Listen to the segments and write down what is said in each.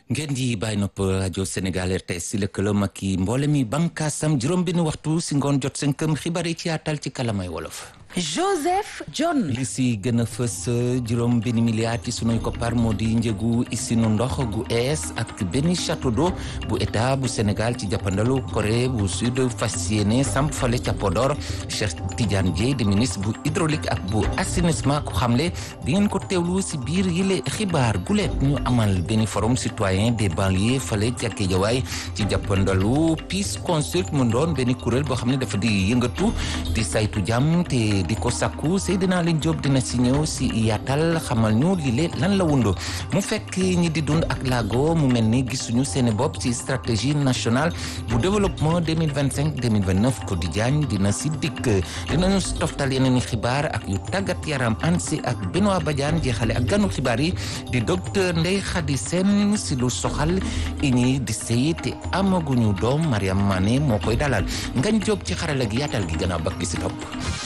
ngeen di bàyyi nopp rajo Sénégal RTS si lëkkaloom ak i mboole mi bànkaasam juróom-benn waxtu si ngoon jot seen këm xibaar yi ci yaatal ci kalamay wolof. Joseph John. li si gën a fës juróom benn milliard ci sunuy koppar moo di njëgu isinu ndox gu ees ak benn château d'eau bu état bu Sénégal ci jàppandalu Corée bu Sud fas yéene samp fale ca Podor. Cheikh Tidiane Dièye di ministre bu hydraulique ak bu assainissement ku xamle di ngeen ko teewlu si biir yile xibaar guleet ñu amal benn forum citoyen des banlieues fale ca Guédiawaye ci jàppandalu Peace Consult mu doon benn kuréel boo xam ne dafa di yëngatu di saytu jàmm te di ko sakku Seydina Leen Diop dina si ñëw si yaatal xamal ñu lile lan la wundu mu fekk ñi di dund ak laago mu mel ni gisuñu seeni bopp ci stratégie nationale bu développement 2025-2029 quotidien dina si dikk dinañu toftal yeneen i xibaar ak yu tàggat yaram ansi ak Benoît Badiane jeexale ak ganu xibaar yi di docteur Ndeye Khady Sène si lu soxal ñi di sëy te amaguñu doom Mariam Mané moo koy dalal Ngañ Diop ci xarala gi yaatal gi gannaaw bak gi si topp.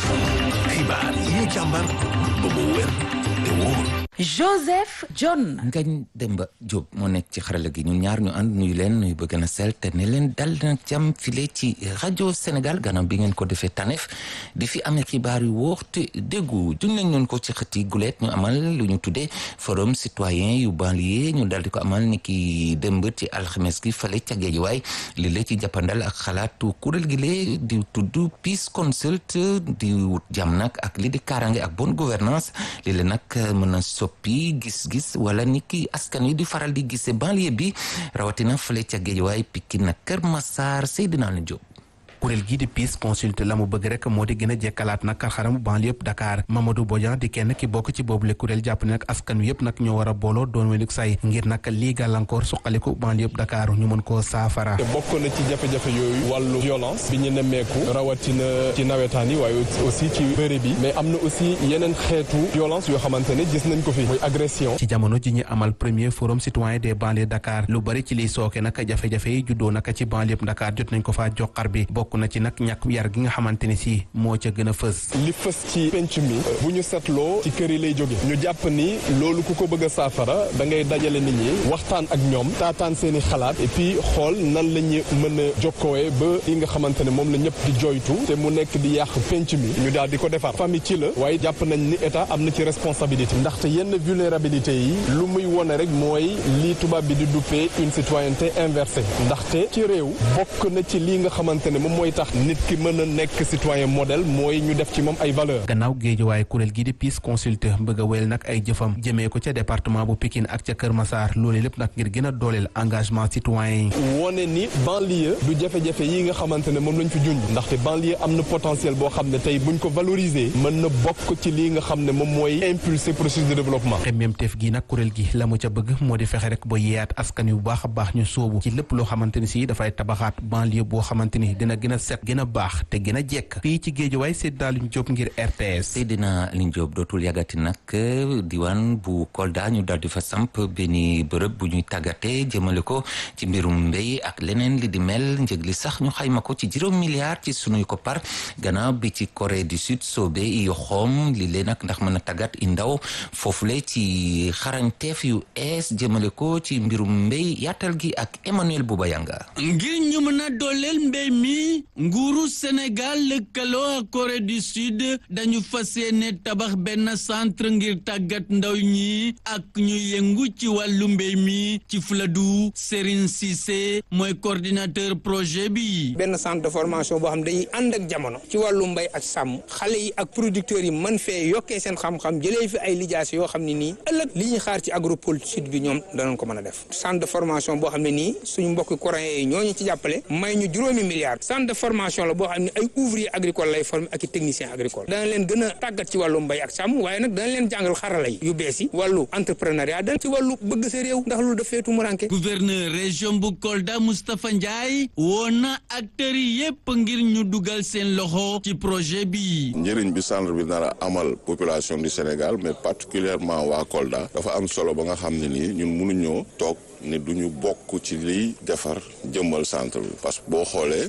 xibaar yi ñu càmbar ba mu wér te wóor. Joseph John. Ngañ Demba Diop moo nekk ci xarala gi ñun ñaar ñu ànd nuyu leen nuyu bëgg na sel te ne leen dal na jàmm file ci rajo Sénégal gannaaw bi ngeen ko defee tànneef di fi amee xibaar yu wóor te déggu juñ nañ ñun ko ci xëti guleet ñu amal lu ñu tuddee forum citoyen yu banlieue ñu dal di ko amal ni ki démb ci alxames gi fale ca Guédiawaye li la ci jàppandal ak xalaatu kuréel gi lee di tudd Peace Consult di wut jàmm nag ak li di kaaraange ak bonne gouvernance li la nag mën a soppi gis-gis wala ni ki askan wi di faral di gisee banlieue bi rawatina fale ca Guédiawaye Pikine Kër Massar Seydina Leen Diop. kuréel gii di Peace Consult la mu bëgg rek moo di gën a jekkalaat nag xaramu banlieue yëpp Dakar Mamadou Bodian di kenn ki bokk ci boobule kuréel jàpp ne nag askan wi yëpp nag ñoo war a booloo doon wenik say ngir nag lii gàllankoor suqaliku banlieue yëpp Dakar ñu mën koo saafara. te bokk na ci jafe-jafe yooyu wàllu violence bi ñu nemmeeku rawatina ci nawetaan yi waaye aussi ci bëre bi mais am na aussi yeneen xeetu violence yoo xamante ne gis nañ ko fi muy agression. ci jamono ji ñu amal premier forum citoyen des banlieues Dakar lu bari ci liy sooke nag jafe-jafe yi juddoo nag ci banlieue yëpp Dakar jot nañ ko faa joxar bi bokk na ci nag ñàkk yar gi nga xamante ni si moo ca gën a fës. li fës ci penc mi bu ñu seetloo ci kër yi lay jóge ñu jàpp ni loolu ku ko bëgg a saafara da ngay dajale nit ñi waxtaan ak ñoom taataan seen i xalaat et puis xool nan la ñu mën a jokkoowee ba yi nga xamante ne moom la ñëpp di joytu te mu nekk di yàq penc mi ñu daal di ko defar famille ci la waaye jàpp nañ ni état am na ci responsabilité ndaxte yenn vulnérabilité yi lu muy wone rek mooy lii tubaab bi di duppee une citoyenneté inversée ndaxte ci réew bokk na ci lii nga xamante ne moom mooy tax nit ki mën a nekk citoyen modèle mooy ñu def ci moom ay valeur gannaaw Guédiawaye kuréel gi di Peace Consult bëgg a wéyal nag ay jëfam jëmee ko ca département bu Pikine ak ca Kër Massar loolu lépp nag ngir gën a dooleel engagement citoyen yi wone ni banlieue du jafe-jafe yi nga xamante ne moom lañ fi junj ndaxte banlieue am na potentiel boo xam ne tey buñ ko valoriser mën na bokk ci lii nga xam ne moom mooy impulser processus de développement. xemmemteef gi nag kuréel gi la mu ca bëgg moo di fexe rek ba yeeyaat askan yu baax a baax ñu sóobu ci lépp loo xamante ni si dafay tabaxaat banlieue boo xamante ni dina gën a set gën a baax te gën a jekk fii ci Guédiawaye Seydina Leen Diop ngir RTS. Seydina Leen Diop dootul yàggati nag diwaan bu Kolda ñu daal di fa samp benn bërëb bu ñuy tàggatee jëmale ko ci mbirum mbéy ak leneen li di mel njëg li sax ñu xayma ko ci 10 milliards ci sunuy koppar gannaaw bi ci Corée du Sud soobee i yoxoom li leen nag ndax mën a tàggat i ndaw foofule ci xarañteef yu ees jëmale ko ci mbirum mbéy yaatal gi ak Emmanuel Boubayanga. ngir ñu mën a dooleel mbéy mi nguuru Sénégal lëkkaloo ak Corée du Sud dañu fas yéene tabax benn centre ngir tàggat ndaw ñi ak ñu yëngu ci wàllu mbéy mi ci Fuladu Serigne Cissé mooy coordinateur projet bi. benn centre de formation boo xam ne dañuy ànd ak jamono ci wàllu mbéy ak sàmm xale yi ak producteurs yi mën fee yokkee seen xam-xam jëlee fi ay lijaas yoo xam ne nii ëllëg li ñuy xaar ci agropole sud bi ñoom danañ ko mën a def centre de formation boo xam ne nii suñu mbokki coréens yi ñooñu ci jàppale may ñu 10 milliards centre de formation la boo xam ne ay ouvrier agricole lay former ak i technicien agricole dana leen gën a tàggat ci wàllu mbay ak sàmm waaye nag dana leen jàngal xarala yi yu bees yi wàllu entrepreneuriat dana ci wàllu bëgg sa réew ndax lu dafee tumuranke. gouverneur région bu Kolda Moustapha Ndiaye woo na acteurs yi yépp ngir ñu dugal seen loxo ci projet bi. njëriñ bi centre bi nar a amal population du Sénégal mais particulièrement waa Kolda dafa am solo ba nga xam ne nii ñun mënuñoo toog ne duñu bokk ci liy defar jëmmal centre bi parce que boo xoolee dañu nar a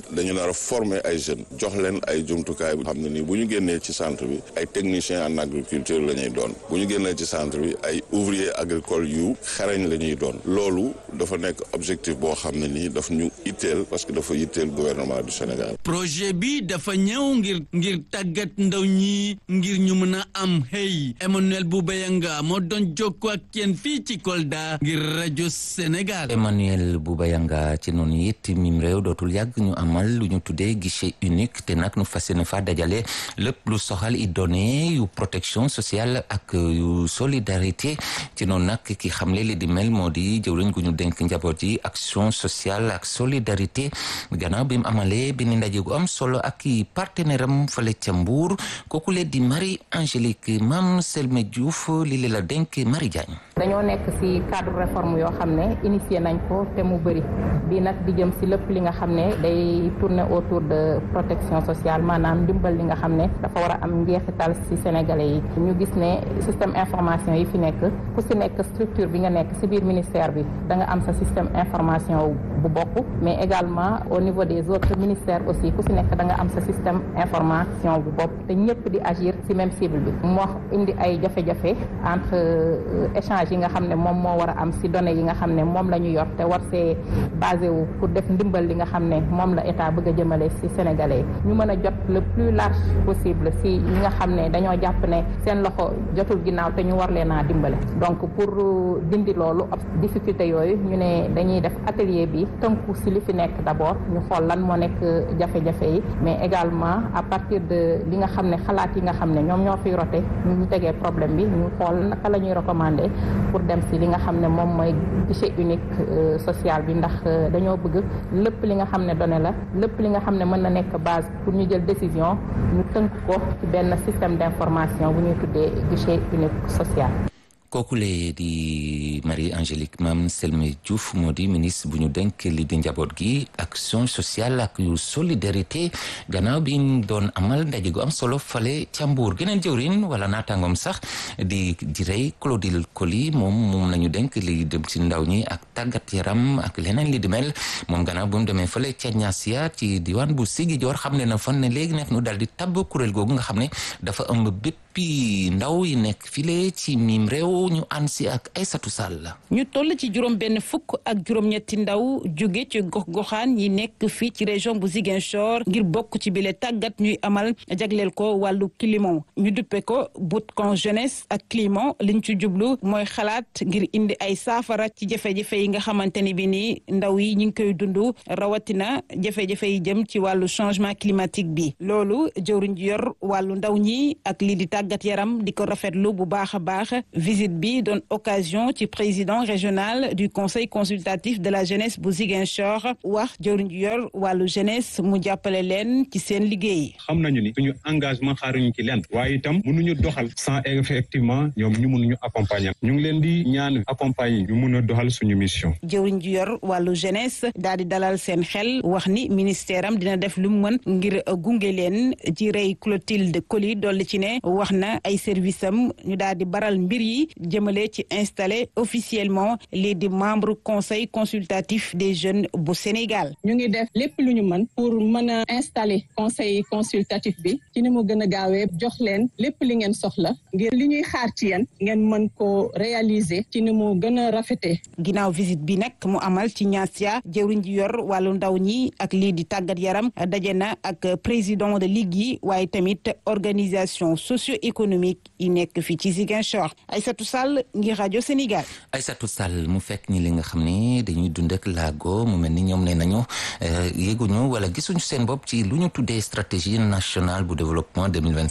a former ay jeunes jox leen ay jumtukaay bu xam ne nii bu ñu génnee ci centre bi ay techniciens en agriculture la ñuy doon bu ñu génnee ci centre bi ay ouvriers agricoles yu xarañ la ñuy doon loolu dafa nekk objectif boo xam ne nii daf ñu itteel parce que dafa itteel gouvernement du Sénégal. projet bi dafa ñëw ngir tàggat ndaw ñi ngir ñu mën a am xëy Emmanuel Boubayanga moo doon jokkoo ak kenn fii ci Kolda ngir rajo Sénégal. Emmanuel Boubayanga ci noonu it mim réew dootul yàgg ñu amal lu ñu tuddee guichet unique te nag nu fas yéene fa dajale lépp lu soxal i données yu protection sociale ak yu solidarité ci noonu nag ki xamle li di mel moo di jëwriñ gu ñu dénk njaboot yi action sociale ak solidarité gannaaw bi mu amalee benn ndaje gu am solo ak i partenaire am fale ca Mbour kooku le di Marie Angélique Mame Selme Diouf li la dénk Marie Diagne. dañoo nekk ci cadre réforme yoo xam ne initié nañ ko te mu bëri bii nag di jëm ci lépp li nga xam ne day tourner autour de protection sociale maanaam ndimbal li nga xam ne dafa war a am njeexital ci sénégalais yi ñu gis ne système information yi fi nekk ku ci nekk structure bi nga nekk ci biir ministère bi da nga am sa système information bu bokk mais également au niveau des autres ministères aussi ku ci nekk da nga am sa système information bu bopp te ñëpp di agir ci même cible bi moo indi ay jafe-jafe entre échange yi nga xam ne moom moo war a am ci données yi nga xam ne moom la ñu yor te war see basé wu pour def ndimbal li nga xam ne moom la état bëgg a jëmale ci sénégalais ñu mën a jot le plus large possible ci ñi nga xam ne dañoo jàpp ne seen loxo jotul ginnaaw te ñu war leen a dimbale donc pour dindi loolu difficulté yooyu ñu ne dañuy def atelier bi tënku ci li fi nekk d'abord ñu xool lan moo nekk jafe-jafe yi mais également à partir de li nga xam ne xalaat yi nga xam ne ñoom ñoo fiy rote ñu tegee problème bi ñu xool naka la ñuy recommander pour dem ci li nga xam ne moom mooy guichet unique social bi ndax dañoo bëgg lépp li nga xam ne donné la lépp li nga xam ne mën na nekk base pour ñu jël décision ñu tënk ko ci benn système d'information bu ñuy tuddee guichet unique social. kooku lee di Marie Angélique Mame Selme Diouf moo di ministre bu ñu dénk li di njaboot gi action sociale ak yu solidarité gannaaw bi ñu doon amal ndaje gu am solo fale ca Mbuur geneen jëwrin wala naataangoom sax di rey Claudine Coly moom la ñu dénk li dem ci ndaw ñi ak tàggat yaram ak leneen li di mel moom gannaaw bu mu demee fale ca Niassia ci diwaan bu Ziguinchor xam ne na fan ne léegi nekk nu daal di tabb kuréel googu nga xam ne dafa ëmb béppi ndaw yi nekk file ci mim réew ñu ànd si ak Aïssatou Sall. ñu toll ci juróom benn fukk ak juróom-ñetti ndaw jóge ci gox-goxaan yi nekk fii ci région bu Ziguinchor ngir bokk ci bile tàggat ñuy amal jagleel ko wàllu climat ñu duppe ko bootcamp jeunesse ak climat liñ ci jublu mooy xalaat ngir indi ay saafara ci jafe-jafe yi nga xamante ni bi nii ndaw yi ñu ngi koy dund rawatina jafe-jafe yi jëm ci wàllu changement climatique bi loolu jëwriñ ji yor wàllu ndaw ñi ak lii di tàggat yaram di ko rafetlu bu baax a baax visite bi doon occasion ci président régional du conseil consultatif de la jeunesse bu Ziguinchor wax jëwriñ ji yor wàllu jeunesse mu jàppale leen ci seen liggéey. xam nañu ni suñu engagement xaaruñu ci leen waaye itam mënuñu doxal sans effectivement ñoom ñu mënuñu accompagner ñu ngi leen di ñaan accompagner ñu mën a doxal suñu mission. jëwriñ ji yor wàllu jeunesse daal di dalal seen xel wax ni ministère am dina def lu mu mën ngir gunge leen ci rey Clotilde Coly dolli ci ne wax na ay service am ñu daal di baral mbir yi jëmale ci installé officiellement lii di membre conseil consultatif des jeunes bu Sénégal. ñu ngi def lépp lu ñu mën pour mën a installer conseil consultatif bi ci ni mu gën a gaawee jox leen lépp li ngeen soxla ngir li ñuy xaar ci yéen ngeen mën ko réaliser ci ni mu gën a rafetee. ginnaaw visite bi nag mu amal ci Niassia jëwriñ ji yor wàllu ndaw ñi ak lii di tàggat yaram daje na ak président de ligue yi waaye tamit organisation socio-économique yi nekk fii ci Ziguinchor. Aïssatou Sall ngir rajo Sénégal. Aïssatou Sall mu fekk ñi li nga xam ne dañuy dund ak laago mu mel ni ñoom ne nañu yéeguñu wala gisuñu seen bopp ci lu ñu tuddee stratégie nationale bu développement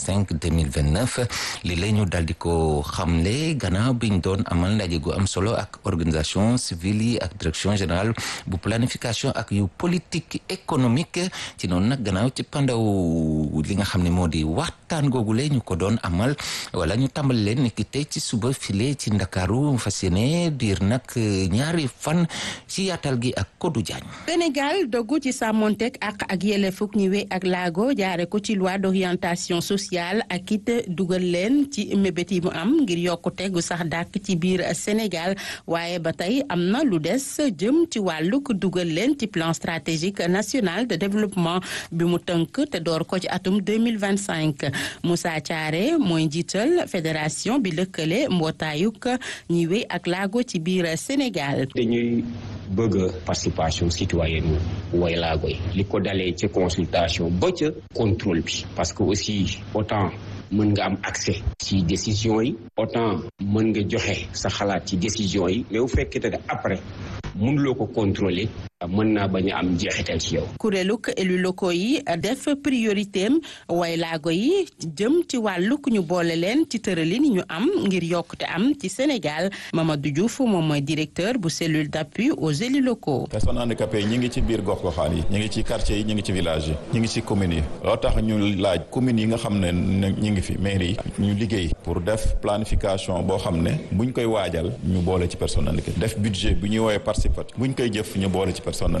2025-2029 li la ñu daal di ko xamle gannaaw biñ doon amal ndaje gu am solo ak organisation civile yi ak direction générale bu planification ak yu politique économique ci noonu nag gannaaw ci pandaw li nga xam ne moo di waxtaan googu la ñu ko doon amal wala ñu tàmbali leen niki tey ci suba file ci Ndakaaru fas yéene diir nag ñaari fan ci yaatal gi ak Kodou Diagne. Sénégal dogu ci sàmmonteeg ak yelleefug ñi wéy ak laago jaare ko ci loi d'orientation sociale ak it dugal leen ci mébét yi mu am ngir yokkute gu sax dàkk ci biir Sénégal waaye ba tey am na lu des jëm ci wàllug dugal leen ci plan stratégique national de développement bi mu tënk te door ko ci atum 2025 Moussa Thiaré mooy njiital fédération bi lëkkale mbootaayug ñi wéy ak laago ci biir Sénégal. dañuy bëgg participation citoyenne way laago yi li ko dalee ci consultation ba ca contrôle bi parce que aussi autant mën nga am accès ci décision yi autant mën nga joxe sa xalaat ci décision yi mais bu fekkee ne après mënuloo ko contrôler mën naa bañ a am jeexital ci yow. kuréelug élus locaux yi def priorité am way laago yi jëm ci wàllug ñu boole leen ci tëralin ñu am ngir yokkute am ci Sénégal Mamadou Diouf moom mooy directeur bu cellule d'appui aux élus locaux. personnes handicapées yi ñi ngi ci biir gox-goxaan yi ñi ngi ci quartier yi ñi ngi ci village yi ñi ngi ci communes yi loo tax ñu laaj communes yi nga xam ne ñi ngi fi mairie yi ñu liggéey pour def planification boo xam ne buñ koy waajal ñu boole ci personnes handicapées def budget bu ñuy woowee participatif buñ koy jëf ñu boole ci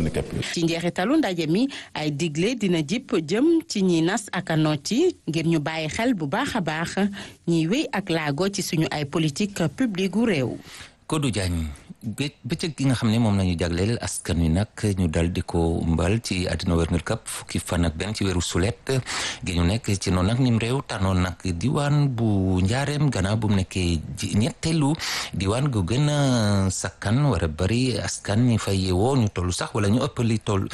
ci njeexitalu ndaje mi ay digle dina jip jëm ci ñi nas ak a nocci ngir ñu bàyyi xel bu baax a baax ñiy wéy ak laago ci suñu ay politique publique gu réew. Kodou Diagne bëccëg gi nga xam ne moom nañu jagleel askan wi nag ñu dal di ko mbal ci àddina wërngal këpp fukki fan ak benn ci weeru sulet gi ñu nekk ci noonu nag nim réew tànnoon nag diwaan bu njaareem gannaaw bu mu nekkee ñetteelu diwaan gu gën a sakkan war a bari askan ñi fay yeewoo ñu toll sax wala ñu ëpp li toll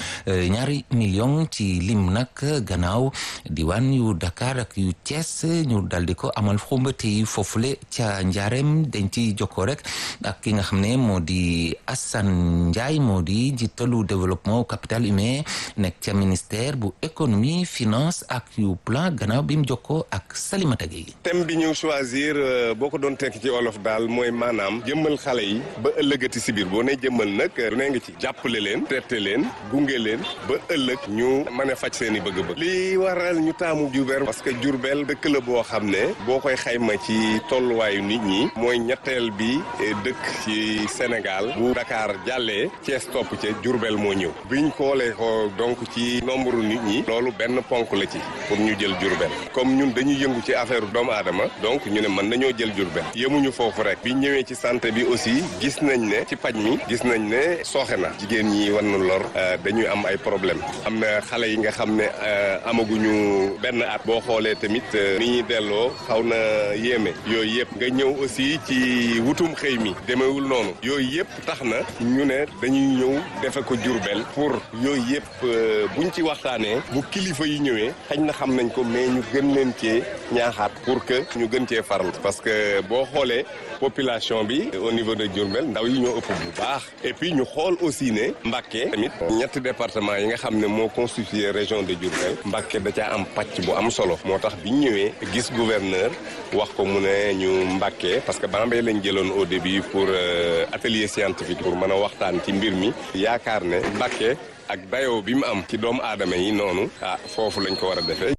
2 millions ci lim nag gannaaw diwaan yu Dakar ak yu Thiès ñu dal di ko amal xumbate yi foofule ca njaareem dañ ci jokkoo rek ak ki nga xam ne moo di Assane Ndiaye moo di jiitalu développement capital humain nekk ca ministère bu économie finance ak yu plan gannaaw bi mu jokkoo ak Salimata Gueye. thème bi ñu choisir boo ko doon tekk ci olof daal mooy maanaam jëmmal xale yi ba ëllëgati si biir boo nee jëmmal nag nee nga ci jàppale leen traité leen gunge leen ba ëllëg ñu mën a faj seen i bëgg-bëgg. li waral ñu taamu Diourbel parce que Diourbel dëkk la boo xam ne boo koy xayma ci tolluwaayu nit ñi mooy ñetteel bi dëkk ci Sénégal bu Dakar jàllee Thiès topp ca Diourbel moo ñëw biñ xoolee ko donc ci nombre nit ñi loolu benn ponk la ci pour ñu jël Diourbel comme ñun dañuy yëngu ci affaire doomu aadama donc ñu ne mën nañoo jël Diourbel yemuñu foofu rek biñ ñëwee ci santé bi aussi gis nañ ne ci paj mi gis nañ ne sooxe na jigéen ñi war na lor dañuy am ay problème am na xale yi nga xam ne amaguñu benn at boo xoolee tamit ni ñuy delloo xaw na yéeme yooyu yëpp nga ñëw aussi ci wutum xëy mi demewul noonu yooyu yëpp tax na ñu ne dañuy ñëw defe ko Diourbel pour yooyu yëpp buñ ci waxtaanee bu kilifa yi ñëwee xañ na xam nañ ko mais ñu gën leen cee ñaaxaat pour que ñu gën cee faral parce que boo xoolee population bi au niveau de Diourbel ndaw yi ñoo ëpp bu baax et puis ñu xool aussi ne Mbacké tamit ñetti département yi nga xam ne moo constitué région de Diourbel Mbacké da caa am pàcc bu am solo moo tax biñ ñëwee gis gouverneur wax ko mu ne ñu Mbacké parce que Bambey lañ jëloon au début pour atelier scientifique pour mën a waxtaan ci mbir mi yaakaar ne Mbacké ak dayoo bi mu am ci doomu aadama yi noonu foofu lañ ko war a defee.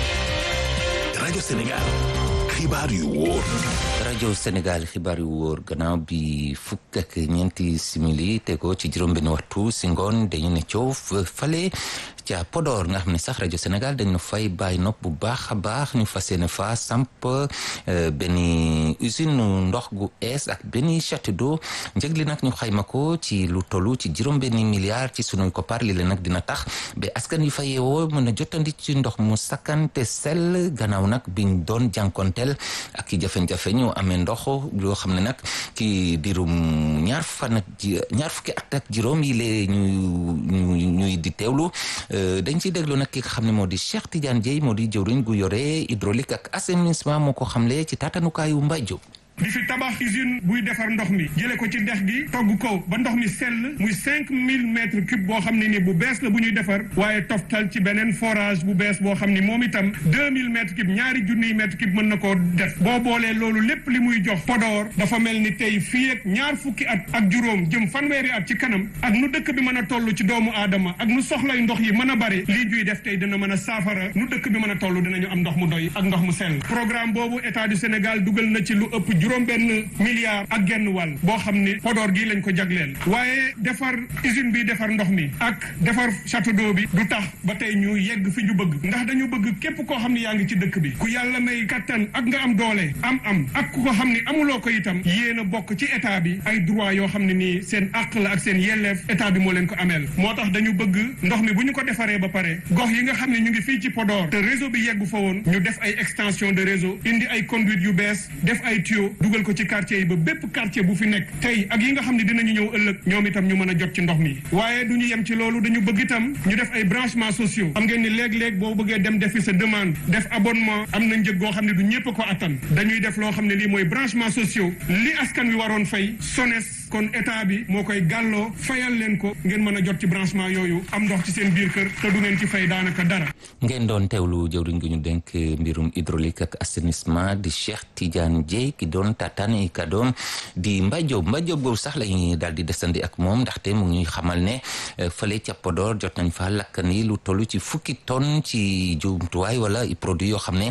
rajo Sénégal xibaar yu wóor. rajo Sénégal xibaar yu wóor gannaaw bi fukk ak ñeenti simili tegoo ci juróom-benn waxtu si ngoon dañu ne coow fale ca Podor nga xam ne sax rajo Sénégal dañ na fay bàyyi nopp bu baax a baax ñu fas yéene fa samp benn usine ndox gu ees ak benn château d'eau njëg li nag ñu xayma ko ci lu tollu ci juróom-benn milliard ci sunuy koppar li leen nag dina tax ba askan yi fa yeewoo mën a jotandi ci ndox mu sakkan te sell gannaaw nag biñ doon jànkonteel ak i jafe-jafe ñu amee ndox yoo xam ne nag ci diirum ñaar fukki at ak juróom yi lee ñuy di teewlu dañ ciy déglu nag ki nga xam ne moo di Cheikh Tidiane Dieye moo di jëwriñ gu yore hydraulique ak assainissement moo ko xamle ci taatanukaayu Mbaye Diop. di fi tabax usine buy defar ndox mi jële ko ci dex gi togg ko ba ndox mi sell muy 5000 mètres cubes boo xam ne ni bu bees la bu ñuy defar waaye toftal ci beneen forage bu bees boo xam ni moom itam 2000 mètres cubes ñaari junniy mètres cubes mën na koo def boo boolee loolu lépp li muy jox Podor dafa mel ni tey fii ak ñaar fukki at ak juróom jëm fanweeri at ci kanam ak nu dëkk bi mën a toll ci doomu aadama ak nu soxlay ndox yi mën a bari lii ñuy def tey dina mën a saafara nu dëkk bi mën a toll dinañu am ndox mu doy ak ndox mu sell programme boobu état du Sénégal dugal na ci lu ëpp juróom-benn milliard ak genn wàll boo xam ni Podor gii lañ ko jagleel waaye defar usine bi defar ndox mi ak defar château d'eau bi du tax ba tey ñu yegg fi ñu bëgg ndax dañu bëgg képp koo xam ni yaa ngi ci dëkk bi ku yàlla may kattan ak nga am doole am ak ku ko xam ni amuloo ko itam yéen a bokk ci état bi ay droit yoo xam ne nii seen àq la ak seen yelleef état bi moo leen ko ameel moo tax dañu bëgg ndox mi bu ñu ko defaree ba pare gox yi nga xam ne ñu ngi fii ci Podor te réseau bi yeggu fa woon ñu def ay extension de réseau indi ay conduite yu bees def ay tuyau dugal ko ci quartier yi ba bépp quartier bu fi nekk tey ak yi nga xam ne dinañu ñëw ëllëg ñoom itam ñu mën a jot ci ndox mi waaye du ñu yem ci loolu dañu bëgg itam ñu def ay branchements sociaux xam ngeen ni léeg-léeg boo bëggee dem defi sa demande def abonnement am na njëg goo xam ne du ñëpp ko attan dañuy def loo xam ne lii mooy branchements sociaux li askan wi waroon fay SONES kon état bi moo koy gàlloo fayal leen ko ngeen mën a jot ci branchement yooyu am ndox ci seen biir kër te du ngeen ci fay daanaka dara. ngeen doon teewlu jëwriñ gi ñu dénk mbirum hydraulique ak assainissement di Cheikh Tidiane Dièye ki doon tataane kàddoom di Mbaye Diop boobu sax la ñuy daal di desandi ak moom ndaxte mu ngi xamal ne fële ca Podor jot nañ fa lakkani lu toll ci 10 tonnes ci jumtuwaay wala produit yoo xam ne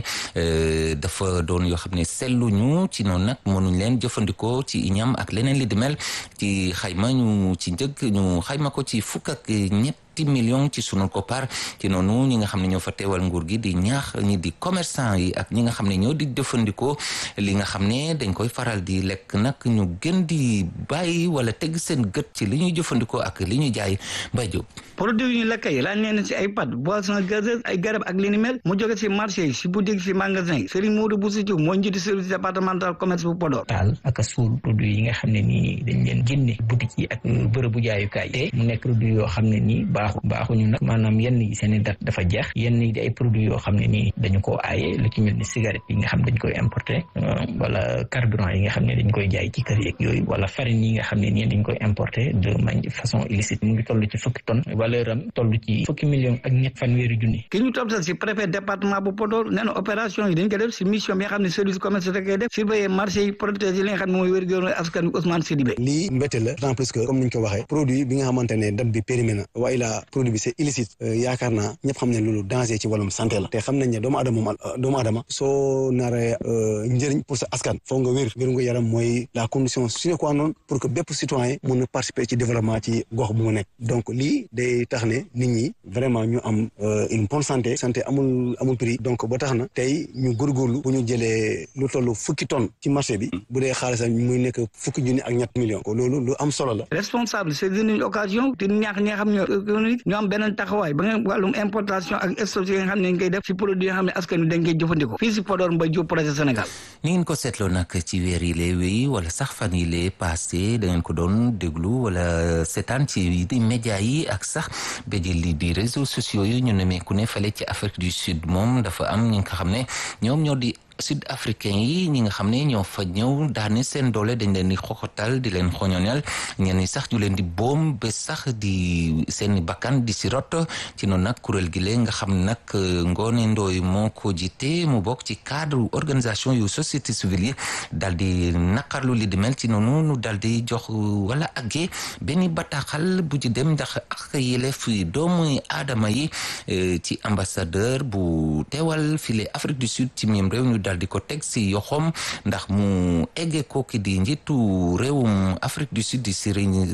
dafa doon yoo xam ne selluñu ci noonu nag mënuñ leen jëfandikoo ci ñam ak leneen li di mel ci xayma ñu ci njëg ñu xayma ko ci 17 millions ci sunu koppar ci noonu ñi nga xam ne ñoo fa teewal nguur gi di ñaax ñi di commerçant yi ak ñi nga xam ne ñoo di jëfandikoo li nga xam ne dañ koy faral di lekk nag ñu gën di bàyyi wala teg seen gët ci li ñuy jëfandikoo ak li ñuy jaay. Mbaye Diop. produit yi ñu lekk yi laaj leen ci ay pâtes boissons gazeuses ay garab ak li ni mel mu jóge ci marché yi ci boutique ci magasin yi Serigne Modou Bousso Diouf mooy njiitu service départemental commerce bu Podor. taal ak suul produit yi nga xam ne nii dañ leen génne boutique yi ak bërëbu jaayukaay te mu nekk produit yoo xam ne nii baaxuñu nag maanaam yenn yi seen i date dafa jeex yenn yi di ay produits yoo xam ne nii dañu koo aaye lu ci mel ni cigarette yi nga xam dañ koy importer wala carburant yi nga xam ne dañ koy jaay ci kër yeeg yooyu wala farine yi nga xam ne nii dañ koy importer de façon illicite mu ngi toll ci 10 tonnes valeur am toll ci 10 millions ak ñett fanweeri junni. ki ñu topp sax ci préfet département bu Podor nee na opération yi dañ ko def ci mission bi nga xam ne service commerce da koy def surveiller marché yi protéger li nga xam ne mooy wér-gu-yaram askan bi Ousmane Sidibé. lii mbette la d'autant plus que comme ni ñu ko waxee produit bi nga xamante ne date bi périmé na waaye la produit bi c'est illicite yaakaar naa ñëpp xam ne loolu danger ci wàllum santé la te xam nañ ne doomu adama soo naree njëriñ pour sa askan foog nga wér nga yaram mooy la condition sine qua non pour que bépp citoyen mën a participer ci développement ci gox bu mu nekk donc lii day tax ne nit ñi vraiment ñu am une bonne santé amul prix donc ba tax na tey ñu góorgóorlu bu ñu jëlee lu toll 10 tonnes ci marché bi bu dee xaalisam muy nekk 10 junni ak ñett millions ko loolu lu am solo la. responsable c'est une occasion te ñaax ñi nga xam ñu am beneen taxawaay ba nga wàllum importation ak stock yi nga xam ne dañ koy def ci produit yi nga xam ne askan wi dañ koy jëfandikoo fii si Podor Mbaye Diop projet Sénégal. ni ngeen ko seetloo nag ci weer yi lee wéy wala sax fan yi lee passé da ngeen ko doon déglu wala seetaan ci média yi ak sax béjee lii di réseaux sociaux yi ñu nemeeku ne fale ci Afrique du Sud moom dafa am ñi nga xam ne ñoom ñoo di sud africain yi ñi nga xam ne ñoo fa ñëw daane seen doole dañ leen di xoxotal di leen xoñoñal ñenn ñi sax ñu leen di boom ba sax di seen bakkan di si rot ci noonu nag kuréel gi lee nga xam nag Ngoné Ndoye moo ko jiite mu bokk ci cadre organisation yu société civile yi dal di naqarlu li di mel ci noonu nu dal di jox wala agge benn bataaxal bu ci dem ndax ak yelleef doomu aadama yi ci ambassadeur bu teewal file Afrique du Sud ci mim réew ñu dal di ko teg si yoxoom ndax mu eggee ko ki di njiitu réewum Afrique du Sud di Cyril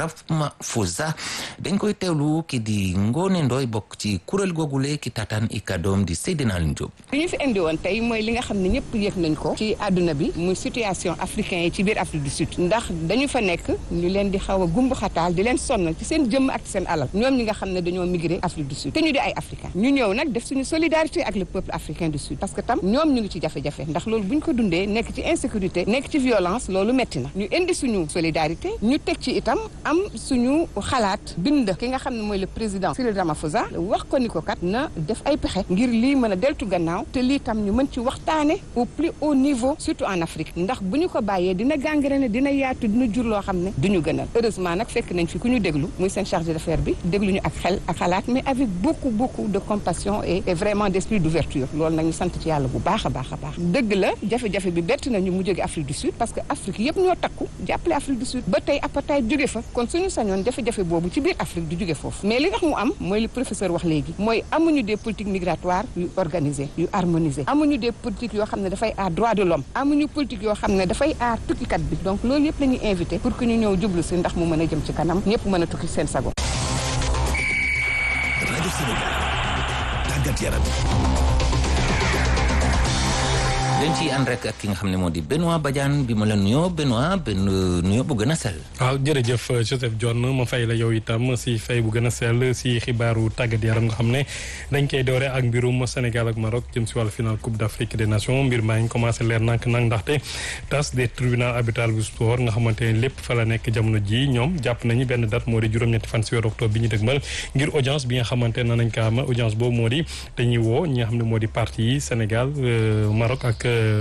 Ramaphosa dañ koy teewlu ki di Ngoné Ndoye bokk ci kuréel googule ki tataan i kàddoom di Seydina Alioune Diop. li ñu fi indi woon tey mooy li nga xam ne ñëpp yëg nañ ko ci àdduna bi muy situation africain yi ci biir Afrique du Sud ndax dañu fa nekk ñu leen di xaw a gumb xataal di leen sonnal ci seen jëmm ak seen alal ñoom ñi nga xam ne dañoo migré Afrique du Sud te ñu di ay africain ñu ñëw nag def suñu solidarité ak le peuple africain du Sud parce que tam ñoom ñu ngi ci jafe-jafe ndax loolu bu ñu ko dundee nekk ci insécurité nekk ci violence loolu metti na ñu indi suñu solidarité ñu teg ci itam am suñu xalaat bind ki nga xam ne mooy le président Cyril Ramaphosa wax ko ni ko kat na def ay pexe ngir lii mën a deltu gannaaw te lii tam ñu mën ci waxtaane au plus haut niveau surtout en Afrique ndax bu ñu ko bàyyee dina gangrène dina yaatu dina jur loo xam ne duñu gënal heureusement nag fekk nañ fi ku ñu déglu muy seen chargé d'affaires bi déglu ñu ak xel ak xalaat mais avec beaucoup de compassion et vraiment d'esprit d'ouverture loolu nag ñu sant ci yàlla bu baax a baax a baax dëgg la jafe-jafe bi bett nañu mu jóge Afrique du Sud parce que Afrique yëpp ñoo takku jàppale Afrique du Sud ba tey apartheid jóge fa kon suñu sañoon jafe-jafe boobu ci biir Afrique du jóge foofu mais li tax mu am mooy li professeur wax léegi mooy amuñu des politiques migratoires yu organisées yu harmonisées amuñu des politiques yoo xam ne dafay aar droit de l'homme amuñu politique yoo xam ne dafay aar tukkikat bi donc loolu yëpp la ñuy invité pour que ñu ñëw jublu si ndax mu mën a jëm ci kanam ñëpp mën a tukki seen sago. rajo Sénégal tàggat yaram. dañ ciy ànd rek ak ki nga xam ne moo di Benoît Badiane bi ma la nuyoo Benoît benn nuyoo bu gën a sell. waaw jërëjëf Joseph John ma fay la yow itam si fay bu gën a sell si xibaaru tàggat yaram nga xam ne dañ koy doore ak mbirum Sénégal ak Maroc jëm si wàllu final Coupe d'Afrique des Nations mbir maa ngi commencé leer nank ndaxte tas des tribunal arbitral bu sport nga xamante ne lépp fa la nekk jamono ji ñoom jàpp nañu benn date moo di juróom-ñetti fan si weeru octobre bi ñu dëgmal ngir audience bi nga xamante ne nañ ko am audience boobu moo di dañuy woo ñi nga xam ne moo di parti yi Sénégal Maroc ak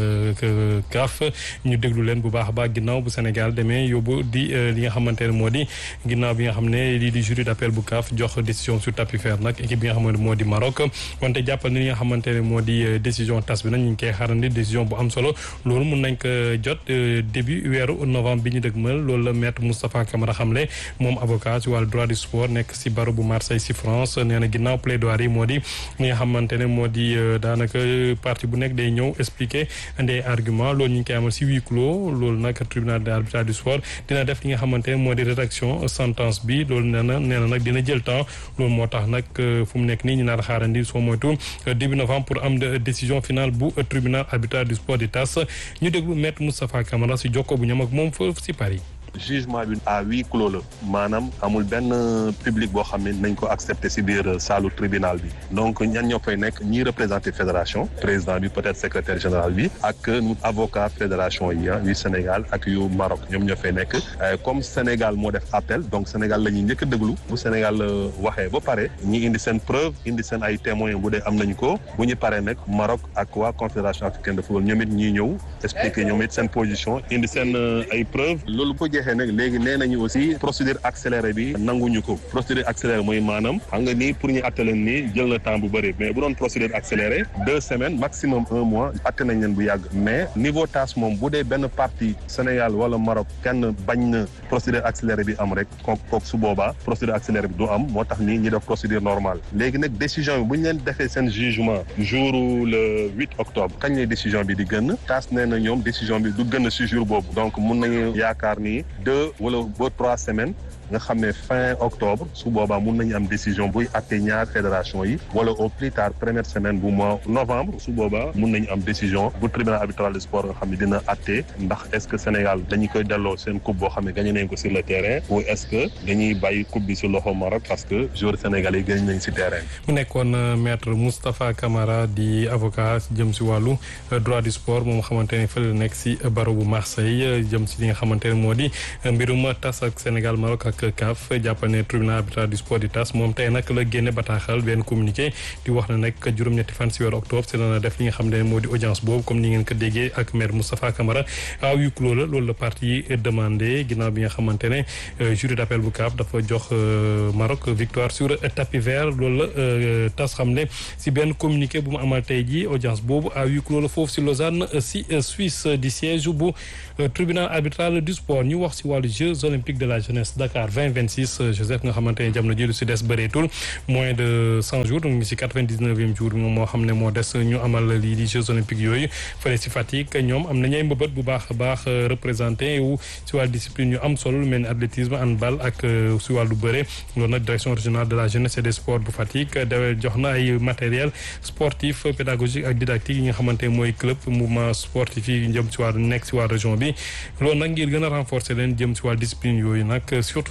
CAF ñu déglu leen bu baax a baax ginnaaw bu Sénégal demee yóbbu di li nga xamante ne moo di ginnaaw bi nga xam ne lii di jury d'appel bu CAF jox décision sur tapis vert nag équipe bi nga xamante moo di Maroc wante jàppal ni li nga xamante ne moo di décision tas bi nag ñu ngi koy xaarandi décision bu am solo loolu mun nañ ko jot début weeru novembre bi ñu dëgmal loolu la maître Moustapha Camara xamle moom avocat ci wàllu droit du sport nekk si barreau bu Marseille si France nee na ginnaaw plaidoirie yi moo di li nga xamante ne moo di daanaka partie bu nekk day ñëw expliquer andi argument loolu ñu ngi koy amal si huis clos loolu nag tribunal d'arbitrage du sport dina def li nga xamante ne moo di rédaction sentence bi loolu nee na nag dina jël temps loolu moo tax nag fu mu nekk nii ñu naan xaarandi soo moytu début novembre pour am décision finale bu tribunal arbitral du sport di tas ñu déglu maître Moustapha Camara si jokko bu ñam ak moom foofu si Paris. jugement bi à huis clos la maanaam amul benn public boo xam ne nañ ko accepté ci biir saalu tribunal bi donc ñan ñoo fay nekk ñi représenté fédération président bi peut-être secrétaire général bi ak avocat fédération yi yu Sénégal ak yu Maroc ñoom ñoo fay nekk comme Sénégal moo def appel donc Sénégal la ñuy njëkk a déglu bu Sénégal waxee ba pare ñi indi seen preuve indi seen ay témoins bu dee am nañu ko bu ñu paree nag Maroc ak waa confédération africaine de football ñoom it ñiy ñëw expliquer ñoom it seen position indi seen ay preuve loolu nag léegi nee nañu aussi procédure accélérée bi nanguñu ko procédure accélérée mooy maanaam xam nga nii pour ñu atte leen nii jël na temps bu bëri mais bu doon procédure accélérée 2 semaines maximum 1 mois atte nañ leen bu yàgg mais niveau tas moom bu dee benn partie Sénégal wala Maroc kenn bañ na procédure accélérée bi am rek kooku su boobaa procédure accélérée bi du am moo tax nii ñi def procédure normale léegi nag décision bi bu ñu leen defee seen jugement jour le 8 octobre kañ lay décision bi di gën tas nee na ñoom décision bi du gën si jour boobu donc mun nañu yaakaar ni 2 wala ba 3 semaines nga xam ne fin octobre su boobaa mun nañu am décision buy atte ñaar fédération yi wala au plus tard première semaine bu mois novembre su boobaa mun nañu am décision bu tribunal arbitral de sport nga xam ne dina atte ndax est-ce que Sénégal dañu koy delloo seen coupe boo xam ne gagné nañ ko sur le terrain ou est-ce que dañuy bàyyi coupe bi si loxo Maroc parce que joueurs sénégalais yi gagné nañ si terrain. mu nekkoon maître Moustapha Camara di avocat jëm si wàllu droit du sport moom xamante ne fële la nekk si barreau bu Marseille jëm si li nga xamante ne moo di mbirum tas ak Sénégal Maroc ak CAF jàppal ne tribunal arbitral du sport di tas moom tey nag la génne bataaxal benn communiqué di wax ne nag juróom-ñetti fan si weeru octobre si la def li nga xam ne moo di audience boobu comme ni ngeen ko déggee ak maître Moustapha Camara à huis clos la loolu la parti demandé ginnaaw bi nga xamante ne jury d'appel bu CAF dafa jox Maroc victoire sur tapis vert loolu la tas xam ne si benn communiqué bu mu amal tey jii audience boobu à huis clos la foofu si Lausanne si Suisse di siège bu tribunal arbitral du sport ñu wax si wàllu Jeux olympiques de la jeunesse Dakar 2026 Joseph nga xamante ne jamono ji lu si des bëreetul moins de 100 jours ñu ngi si 99e jour bi moom moo xam ne moo des ñu amal lii di Jeux olympiques yooyu fële si Fatick ñoom am nañu ay mbëbët bu baax a baax représenté wu si wàllu discipline yu am solo lu mel ni athlétisme handball ak si wàllu bëre loolu nag direction régionale de la jeunesse et des sports bu Fatick jox na ay matériel sportif pédagogique ak didactique yi nga xamante ne mooy club mouvement sportif yi jëm si wàllu nekk si wàllu région bi loolu nag ngir gën a renforcer leen jëm si wàllu discipline yooyu nag surtout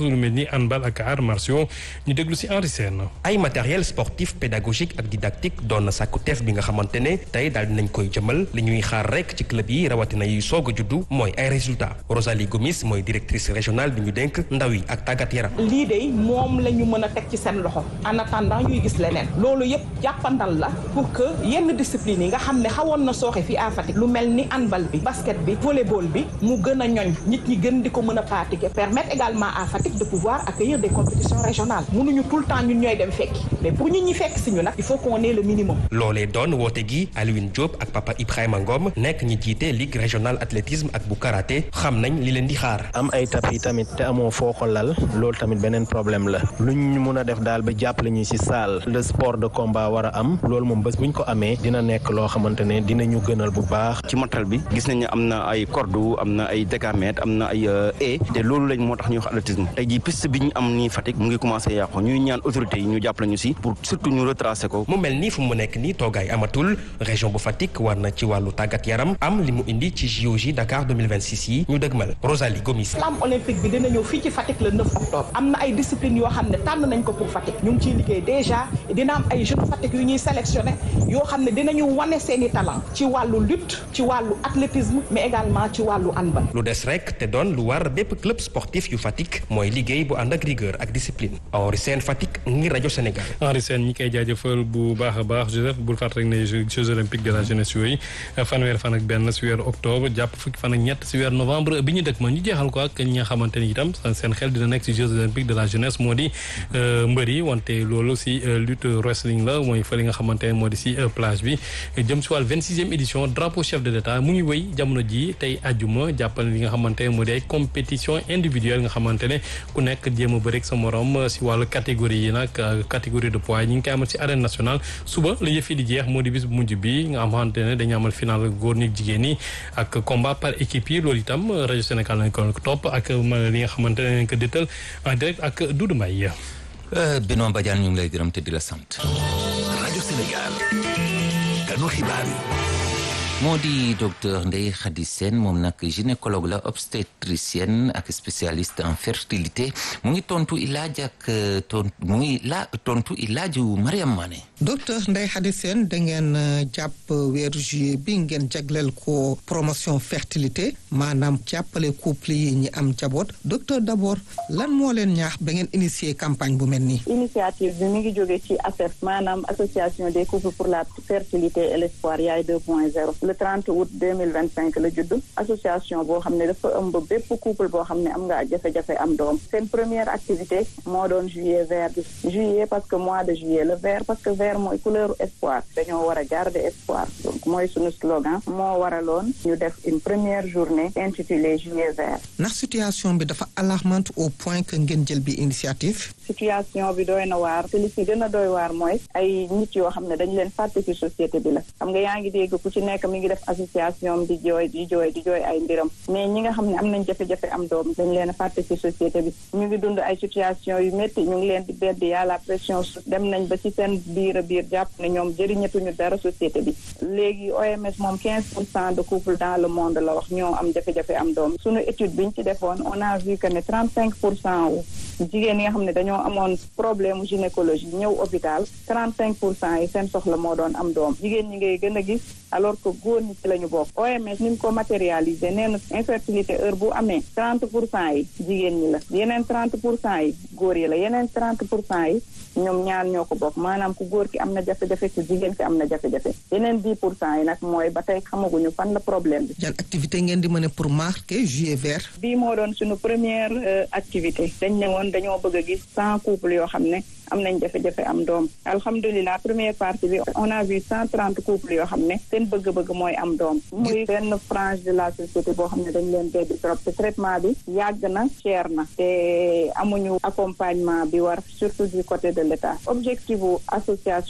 lu mel ni handball ak arts martiaux ñu déglu si Henri Sène. ay matériel sportif pédagogique ak didactique doon na sàkku teef bi nga xamante ne tey daal dinañ koy jëmal li ñuy xaar rek ci club yi rawatina yi soog a juddu mooy ay résultats Rosalie Gomis mooy directrice régionale bi ñu dénk ndaw yi ak tàggat yaram. lii de moom la ñu mën a teg ci seen loxo en attendant ñuy gis leneen loolu yëpp jàppandal la pour que yenn discipline yi nga xam ne xawoon na sooxe fii à Fatick lu mel ni handball bi basket bi volleyball bi mu gën a ñoñ nit ñi gën di ko mën a pratiquer permettre également à Fatick de pouvoir accueillir des compétitions régionales mënuñu tout le temps ñun ñooy dem fekki mais pour ñun ñi fekk si ñu nag il faut qu'on ait le minimum. loolee doon woote gi Alioune Diop ak papa Ibrahima Ngom nekk ñi jiite ligue régionale athlétisme ak bu karaté xam nañ li leen di xaar. am ay tapis tamit te amoo foo ko lal loolu tamit beneen problème la lu ñu mun a def daal ba jàppale ñu ci salle le sport de combat war a am loolu moom bés bu ñu ko amee dina nekk loo xamante ne dinañu gënal bu baax. ci motal bi gis nañ ne am na ay corde am na ay décamètre am na ay te loolu lañ moo tax ñuy wax athlétisme tey jii piste bi ñu am nii Fatick mu ngi commencé yàqu ñuy ñaan autorités yi ñu jàppale ñu ci pour surtout ñu retracer ko. mu mel ni fu mu nekk nii toogaay amatul région bu Fatick war na ci wàllu tàggat yaram am li mu indi ci JOJ Dakar 2026 yi ñu dëgmal Rosalie Gomis. flamme olympique bi dina ñëw fii ci Fatick le 9 octobre am na ay disciplines yoo xam ne tànn nañ ko pour Fatick ñu ngi ciy liggéey déjà dina am ay jeunes Fatick yu ñuy sélectionné yoo xam ne dinañu wane seeni talent ci wàllu lutte ci wàllu athlétisme mais également ci wàllu handball. lu des rek te doon lu war bépp club sportif yu Fatick mooy liggéey bu ànd ak rigueur ak discipline Henri Sène Fatick ngir rajo Sénégal. Henri Sène ñi koy jaajëfal bu baax a baax Joseph bul fàtte rek ne Jeux olympiques de la jeunesse yooyu fanweer fan ak benn si weeru octobre jàpp fukki fan ak ñett si weeru novembre bi ñu dëkk ma ñu jeexal ko ak ñi nga xamante ni itam seen xel dina nekk si Jeux olympiques de la jeunesse moo di mbër yi wante loolu si lutte wrestling la mooy fa li nga xamante ne moo di si plage bi jëm si wàll 26e édition drapeau chef de l'État mu ngi wéy jamono ji tey ajjuma jàppal li nga xamante ne moo di ay compétition individuelle nga xamante ne ku nekk jéem a bëri ak sa morom si wàllu catégorie yi nag catégorie de poids ñi ngi koy amal si arène nationale suba la yëf yi di jeex moo di bis bu mujj bi nga xamante ne dañu amal final góor ñi jigéen ñi ak combat par équipe yi loolu itam rajo Sénégal nañ ko topp ak li nga xamante ne nañ ko détal en direct ak Doudou Mbaye. Benoît Badiane ñu ngi lay gërëm te di la sant. rajo Sénégal kanu xibaar yi. moo di docteur Ndeye Khady Sène moom nag gynécologue la obstétricienne ak spécialiste en fertilité mu ngi tontu ilaaju Mariam Mané. docteur Ndeye Khady Sène da ngeen jàpp weeru juillet bi ngeen jagleel ko promotion fertilité maanaam jàppale couple yi ñi am jaboot docteur d'abord lan moo leen ñaax ba ngeen initier campagne bu mel nii. initiative bi mi ngi jóge ci ASEF maanaam association des couples pour la fertilité et l'espoir yaay 2.0. le 30 août 2025 la judd association boo xam ne dafa ëmb bépp couple boo xam ne am nga jafe-jafe am doom seen première activité moo doon juillet vert bi juillet parce que mois de juillet le vert parce que vert mooy couleur espoir dañoo war a garder espoir donc mooy suñu slogan moo waraloon ñu def une première journée intitulée juillet vert. ndax situation bi dafa alarmante au point que ngeen jël bi initiative. situation bi doy na waar te li ci gën a doy waar mooy ay nit yoo xam ne dañu leen fàtte ci société bi la xam nga yaa ngi dégg ku ci nekk mi ngi def association di jooy ay mbiram mais ñi nga xam ne am nañ jafe-jafe am doom dañ leen a fàtte ci société bi ñu ngi dund ay situation yu métti ñu ngi leen di beddi y'a la pression dem nañ ba ci seen biir a biir jàpp ne ñoom jëriñatuñu dara société bi léegi OMS moom 15% de couple dans le monde la wax ñoo am jafe-jafe am doom suñu étude biñ ci defoon on a vu que ne 35% wu jigéen yi nga xam ne dañoo amoon problème gynécologie ñëw hôpital 35% yi seen soxla moo doon am doom jigéen ñi ngay gën a gis alors que góor ñi ci la ñu bokk OMS ni mu ko matérialisé nee na infertilité heure bu amee 30% yi jigéen ñi la yeneen 30% yi góor yi la yeneen 30% yi ñoom ñaar ñoo ko bokk maanaam ku góor ki am na jafe-jafe ku jigéen ki am na jafe-jafe yeneen 10% yi nag mooy ba tey xamaguñu fan la problème bi. yan activité ngeen di mën a pour marquer juillet vert. bii moo doon suñu première activité dañ ne woon dañoo bëgg a gis 100 couples yoo xam ne am nañ jafe-jafe am doom alhamdulilah première partie bi on a vu 130 couples yoo xam ne seen bëgg-bëgg mooy am doom muy benn frange de la société boo xam ne dañ leen beddi trop te traitement bi yàgg na cher na te amuñu accompagnement bi war surtout du côté de l'État objectif bu association